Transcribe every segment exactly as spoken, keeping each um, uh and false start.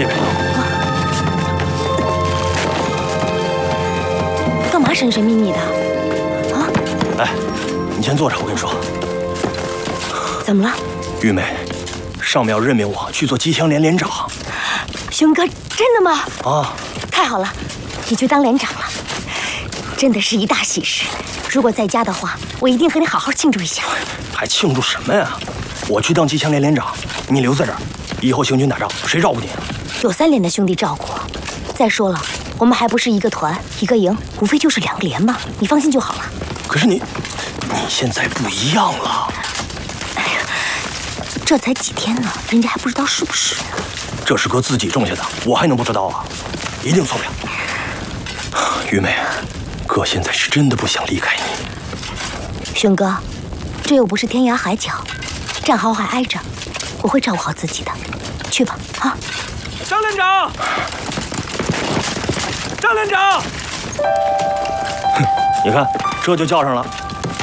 那边。 干嘛神神秘秘的？啊？ 哎，你先坐着，我跟你说。 怎么了？ 玉梅，上面要任命我去做机枪连连长。 熊哥，真的吗？ 啊！ 太好了，你去当连长了，真的是一大喜事。如果在家的话，我一定和你好好庆祝一下。 还庆祝什么呀？我去当机枪连连长，你留在这儿，以后行军打仗谁照顾你啊？ 有三连的兄弟照顾。再说了，我们还不是一个团一个营，无非就是两个连嘛，你放心就好了。 可是你，你现在不一样了。 哎呀，这才几天呢，人家还不知道是不是呢。 这是哥自己种下的，我还能不知道啊？一定错不了。玉梅，哥现在是真的不想离开你。 轩哥，这又不是天涯海角，战壕还挨着，我会照顾好自己的。去吧，啊！ 张连长，张连长，哼，你看这就叫上了。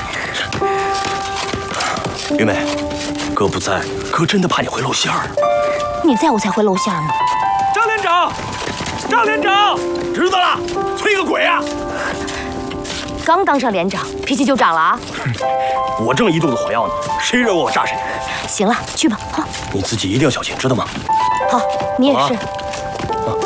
玉梅，哥不在，哥真的怕你会露馅儿。 你在我才会露馅呢。 张连长，张连长，知道了，催个鬼啊！ 刚当上连长，脾气就长了啊！ 我正一肚子火药呢，谁惹我我炸谁。 行了，去吧，哈。 你自己一定要小心，知道吗？ 好，你也是。